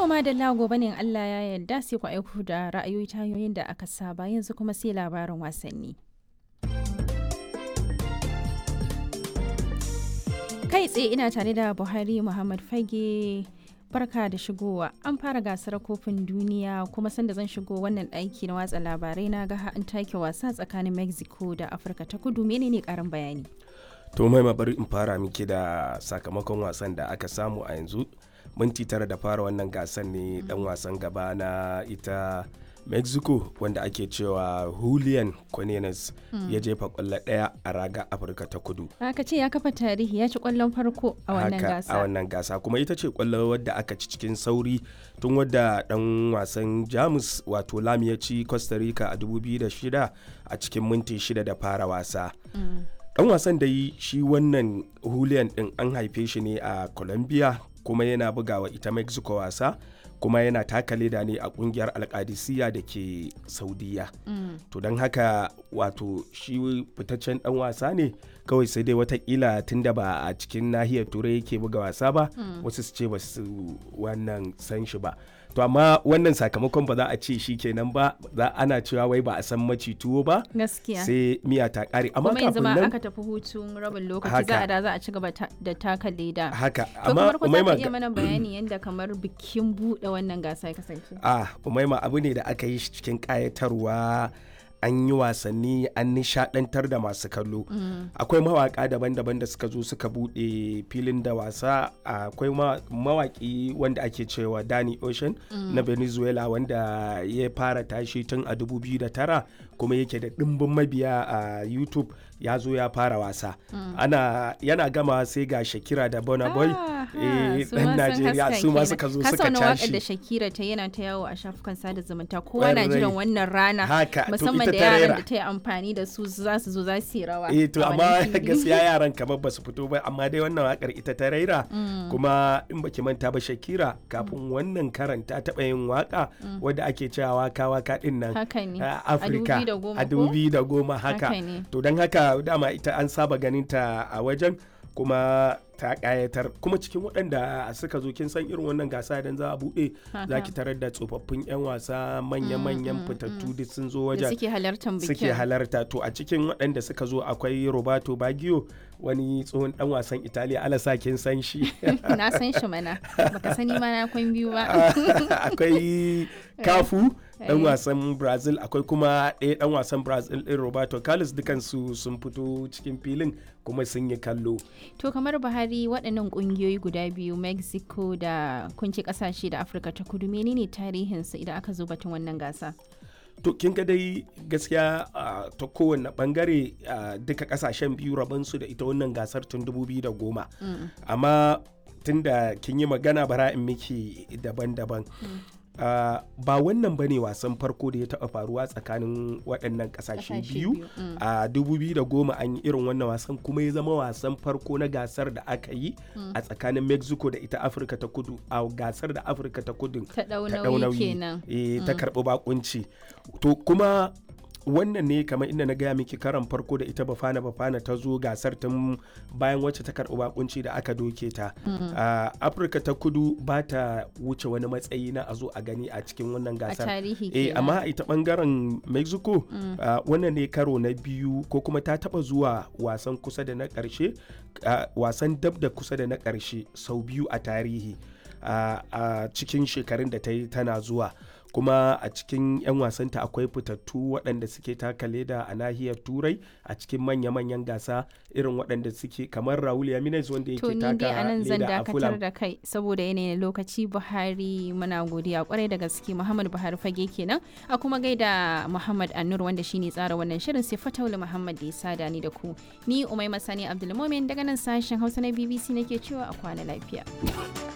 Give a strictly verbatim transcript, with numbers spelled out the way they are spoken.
To madalla gobe ne Allah ya yarda sai ku aiko da ra'ayoyi ta hanyoyin da aka saba yanzu kuma sai labarin wasanni. Kai tsaye ina tare da Buhari Muhammad Fage. Barka da shigowa. An fara gasar kofin duniya kuma sanda zan shigo wannan ɗaki na watsa labarai na ga an take wasa tsakanin Mexico da Afirka ta Kudu. Menene karin bayani? To mai bari in fara miki da sakamakon wasan da aka samu a yanzu. Minti tara da fara wannan gasar ne dan wasan gaba na ita Mexico wanda ake cewa Julian Quinones mm. ya jefa kwallo daya a raga Afirka ta Kudu. Aka ce ya kafa tarihi ya ci kwallon farko a wannan gasa. A wannan gasa kuma ita ce kwallo wadda aka ci cikin sauri tun wadda dan wasan Jamus wato Lam ya ci Costa Rica a dubu biyu da shida a cikin minti shida da fara wasa. Mm. Dan wasan da yi shi wannan Julian din an haife shi ne a Colombia kuma yana bugawa ita Mexico wasa kuma yana taka leda ne a kungiyar alkadisiya da ke Saudiya. Mm. To don haka wato shi fitaccen dan wasa ne kawai sai dai watakila tunda ba a cikin nahiyar turai yake buga wasa ba mm. wasu su ce ba su wannan san shi ba. To amma wannan sakamakon ba za a ce shi kenan ba za ana cewa wai ba a san maci tuwo ba gaskiya sai miya ta kare amma kafin nan kuma aka tafi hutun rabin lokaci za a da za a ci gaba da taka leda haka amma Umaima ga mana bayani yanda kamar bikin bude wannan gasa ya kasance. Ah Umaima abu ne da aka yi shi cikin kayatarwa an yi wasanni an nishadantar da masu kallo mm. akwai mawaka daban-daban da suka zo suka bude filin da wasa akwai mawaki wanda ake cewa Danny Ocean mm. na Venezuela wanda ya fara tashi tun a dubu biyu da tara kuma yake da dimbin mabiya a YouTube ya zo ya fara wasa mm. ana yana gama sai ga Shakira da Burna Boy eh dan Najeriya su ma suka zo suka tashi da Shakira ta yana ta yawo a shafukan sada zumunta kowa na jiran wannan rana musamman da yaran da ta yi amfani da su za su zo za su yi rawa. Eh to amma gaskiya yaran kamar ba su fito ba amma dai wannan wakar ita ta raira mm. kuma in baki manta ba Shakira kafin mm. wannan karanta taɓa yin waka mm. wadda ake cewa waka waka din nan a Afirka a dubu biyu da goma haka to don haka dama ita an saba ganin ta a wajen kuma ta kayatar kuma cikin waɗanda suka zo kin san irin wannan gasa idan za a buɗe za ki tarar da tsofaffin 'yan wasa manya-manyan fitattu da sun zo wajen suke halartar bikin suke halarta to a cikin waɗanda suka zo akwai Roberto Baggio wani tsohon dan wasan Italiya alasa kin san shi na san shi mana baka sani ma na kwan biyu ba akwai Cafu dan wasan Brazil akwai kuma ɗaya dan wasan Brazil ɗin Roberto Carlos dukansu sun fito cikin filin kuma sun yi kallo. To kamar Buhari waɗannan ƙungiyoyi guda biyu Mexico da kunci ƙasashe da Afirka ta Kudu menene tarihinsu idan aka zo batun wannan gasa? To kin ga dai gaskiya uh, ta kowane bangare uh, duka kasashen biyu rabansu da ita wannan gasar tun dubu biyu da goma mm. amma tun da kin yi magana bara in miki daban-daban mm. Uh, ba wannan bane wasan farko da ya taɓa faruwa tsakanin waɗannan ƙasashe biyu a uh, dubu biyu da goma an yi irin wannan wasan kuma ya zama wasan farko na gasar da aka yi mm. a tsakanin Mexico da ita Afirka ta Kudu a gasar da Afirka ta Kudu ta ɗau nauyi e, mm. ta karɓi bakunci to kuma wannan ne kamar inda na gaya miki karan farko da ita Bafana Bafana ta zo gasar tun bayan wacce ta karɓi bakunci da aka doke ta mm-hmm. uh, Afirka ta Kudu ba ta wuce wani matsayi na a zo a gani a cikin wannan gasar a tarihi eh, amma ita bangaren Mexico mm. uh, wannan ne karo na biyu ko kuma ta taba zuwa wasan kusa da na ƙarshe uh, wasan dab da kusa da na ƙarshe sau biyu a tarihi a uh, uh, cikin shekarun da ta yi tana zuwa kuma a cikin 'yan wasanta akwai fitattu waɗanda suke taka leda a nahiyar turai a cikin manya-manyan gasa irin waɗanda suke kamar Raul Jimenez wanda yake taka leda a Fulham. Da kai saboda yanayin lokaci Buhari muna godiya kwarai da gaske Muhammad Buhari Fage kenan a kuma gaida Muhammad Annur wanda shine tsara wannan shirin sai Fataulu Muhammad da ya sada ni da ku ni Umaima Sani Abdulmumin daga nan sashen Hausa na B B C nake cewa a kwana lafiya.